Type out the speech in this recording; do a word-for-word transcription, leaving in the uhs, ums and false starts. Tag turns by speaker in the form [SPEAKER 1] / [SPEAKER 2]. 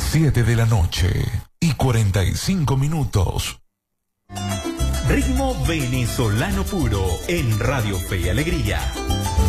[SPEAKER 1] Siete de la noche y cuarenta y cinco minutos.
[SPEAKER 2] Ritmo venezolano puro en Radio Fe y Alegría.